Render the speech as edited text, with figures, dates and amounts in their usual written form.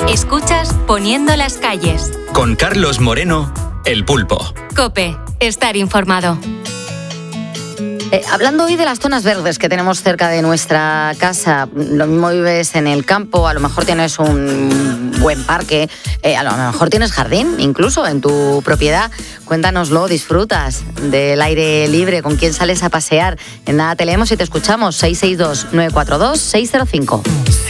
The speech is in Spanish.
Escuchas Poniendo las calles. Con Carlos Moreno, El Pulpo. COPE. Estar informado. Hablando hoy de las zonas verdes que tenemos cerca de nuestra casa, lo mismo vives en el campo, a lo mejor tienes un buen parque, a lo mejor tienes jardín, incluso en tu propiedad. Cuéntanoslo, disfrutas del aire libre, con quién sales a pasear. En nada te leemos y te escuchamos. 662-942-605.